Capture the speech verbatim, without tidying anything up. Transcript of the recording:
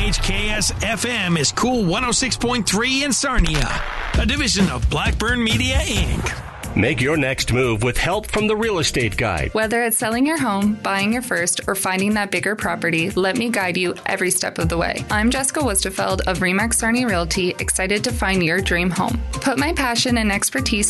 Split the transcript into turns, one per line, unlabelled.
H K S F M is Cool one oh six point three in Sarnia, a division of Blackburn Media, Incorporated.
Make your next move with help from the Real Estate Guide.
Whether it's selling your home, buying your first, or finding that bigger property, let me guide you every step of the way. I'm Jessica Wustefeld of Remax Sarnia Realty, excited to find your dream home. Put my passion and expertise